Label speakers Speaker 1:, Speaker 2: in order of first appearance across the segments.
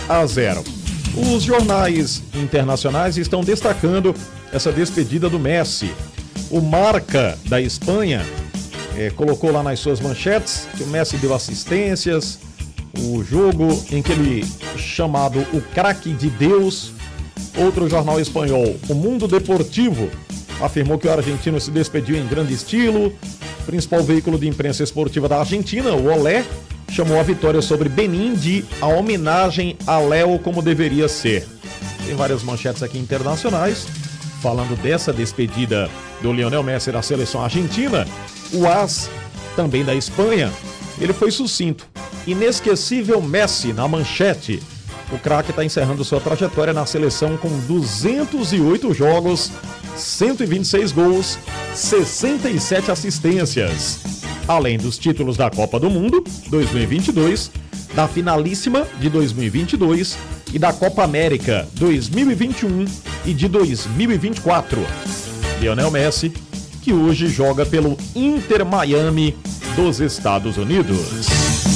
Speaker 1: 2-0. Os jornais internacionais estão destacando essa despedida do Messi. O Marca da Espanha colocou lá nas suas manchetes que o Messi deu assistências, o jogo em que ele chamado o craque de Deus. Outro jornal espanhol, o Mundo Deportivo, afirmou que o argentino se despediu em grande estilo. O principal veículo de imprensa esportiva da Argentina, o Olé, chamou a vitória sobre Benin de a homenagem a Léo como deveria ser. Tem várias manchetes aqui internacionais falando dessa despedida do Lionel Messi da seleção argentina. O AS, também da Espanha, ele foi sucinto. Inesquecível Messi na manchete. O craque está encerrando sua trajetória na seleção com 208 jogos, 126 gols, 67 assistências. Além dos títulos da Copa do Mundo 2022, da Finalíssima de 2022 e da Copa América 2021 e de 2024. Lionel Messi, que hoje joga pelo Inter Miami dos Estados Unidos.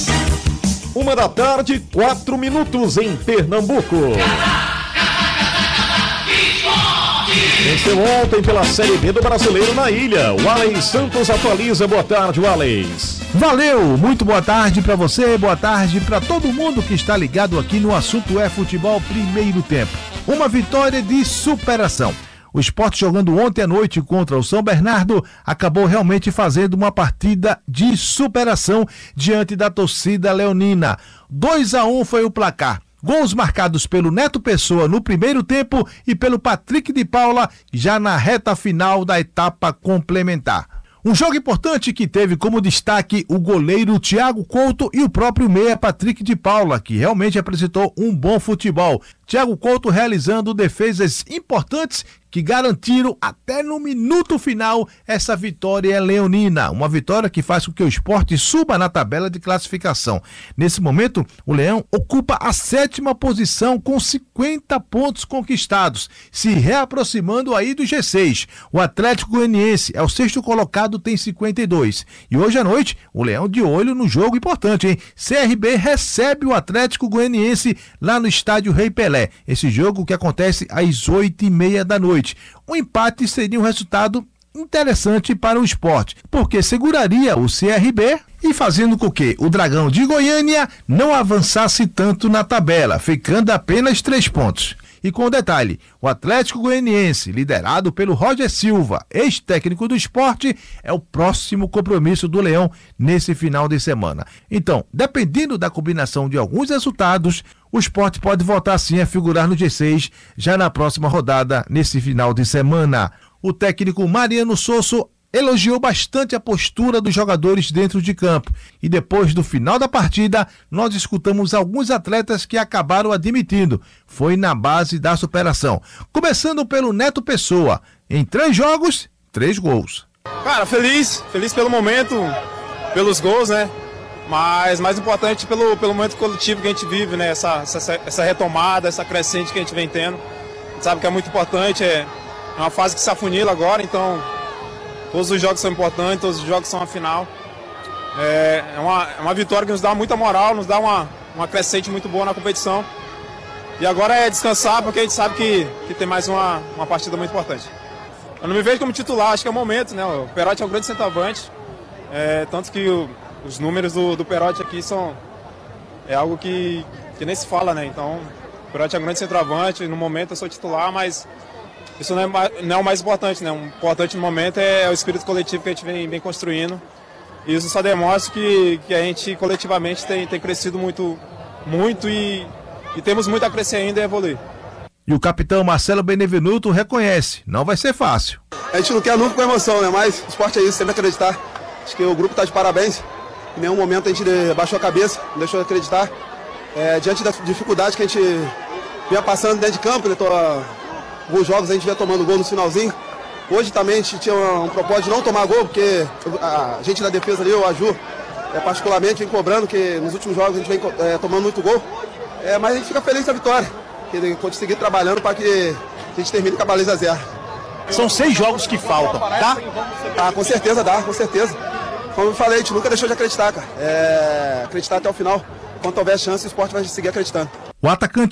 Speaker 1: 13h, em Pernambuco. Venceu ontem pela Série B do Brasileiro na ilha. O Alex Santos atualiza. Boa tarde, Alex.
Speaker 2: Valeu, muito boa tarde pra você, boa tarde pra todo mundo que está ligado aqui no Assunto é Futebol Primeiro Tempo. Uma vitória de superação. O Sport, jogando ontem à noite contra o São Bernardo, acabou realmente fazendo uma partida de superação diante da torcida leonina. 2-1 foi o placar. Gols marcados pelo Neto Pessoa no primeiro tempo e pelo Patrick de Paula já na reta final da etapa complementar. Um jogo importante que teve como destaque o goleiro Thiago Couto e o próprio meia Patrick de Paula, que realmente apresentou um bom futebol. Thiago Couto realizando defesas importantes que garantiram até no minuto final essa vitória leonina. Uma vitória que faz com que o Sport suba na tabela de classificação. Nesse momento, o Leão ocupa a 7ª posição com 50 pontos conquistados, se reaproximando aí do G6. O Atlético Goianiense é o 6º colocado, tem 52. E hoje à noite, o Leão de olho no jogo importante, hein? CRB recebe o Atlético Goianiense lá no estádio Rei Pelé. Esse jogo que acontece às 8h30 da noite. Um empate seria um resultado interessante para o Sport, porque seguraria o CRB e fazendo com que o Dragão de Goiânia não avançasse tanto na tabela, ficando apenas 3 pontos. E com o detalhe, o Atlético Goianiense, liderado pelo Roger Silva, ex-técnico do Sport, é o próximo compromisso do Leão nesse final de semana. Então, dependendo da combinação de alguns resultados, o Sport pode voltar sim a figurar no G6 já na próxima rodada, nesse final de semana. O técnico Mariano Sosso elogiou bastante a postura dos jogadores dentro de campo. E depois do final da partida, nós escutamos alguns atletas que acabaram admitindo. Foi na base da superação. Começando pelo Neto Pessoa. Em 3 jogos, 3 gols.
Speaker 3: Cara, feliz pelo momento, pelos gols, né? Mas mais importante pelo momento coletivo que a gente vive, né? Essa retomada, essa crescente que a gente vem tendo. A gente sabe que é muito importante, é uma fase que se afunila agora, então todos os jogos são importantes, todos os jogos são a final. É uma vitória que nos dá muita moral, nos dá uma crescente muito boa na competição. E agora é descansar, porque a gente sabe que tem mais uma partida muito importante. Eu não me vejo como titular, acho que é o momento, né? O Perotti é um grande centroavante, tanto que os números do Perotti aqui é algo que nem se fala, né? Então, o Perotti é um grande centroavante, no momento eu sou titular, mas isso não é o mais importante, né? O importante no momento é o espírito coletivo que a gente vem construindo. E isso só demonstra que a gente coletivamente tem crescido muito e temos muito a crescer ainda e evoluir.
Speaker 2: E o capitão Marcelo Benevenuto reconhece, não vai ser fácil.
Speaker 4: A gente não quer nunca com emoção, né? Mas o esporte é isso, sempre acreditar. Acho que o grupo está de parabéns. Em nenhum momento a gente baixou a cabeça, não deixou de acreditar. Diante da dificuldade que a gente vinha passando dentro de campo, né? Alguns jogos a gente vinha tomando gol no finalzinho. Hoje também a gente tinha um propósito de não tomar gol, porque a gente da defesa ali, o Aju, particularmente, vem cobrando, que nos últimos jogos a gente vem tomando muito gol. Mas a gente fica feliz com a vitória, que conseguir trabalhando para que a gente termine com a baliza 0.
Speaker 5: São 6 jogos que faltam, tá?
Speaker 4: Com certeza dá, com certeza. Como eu falei, a gente nunca deixou de acreditar, cara. Acreditar até o final. Quando houver chance, o esporte vai seguir acreditando.
Speaker 2: O atacante